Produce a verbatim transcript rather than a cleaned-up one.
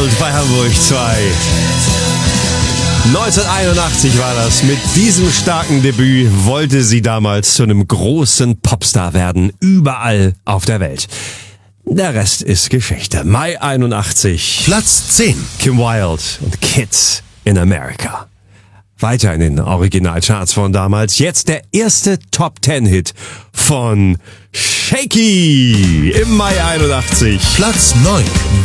Wild bei Hamburg zwei. neunzehnhunderteinundachtzig war das. Mit diesem starken Debüt wollte sie damals zu einem großen Popstar werden, überall auf der Welt. Der Rest ist Geschichte. Mai einundachtzig. Platz zehn. Kim Wilde und Kids in America. Weiter in den Originalcharts von damals. Jetzt der erste Top-Ten-Hit von Shaky im Mai einundachtzig. Platz neun.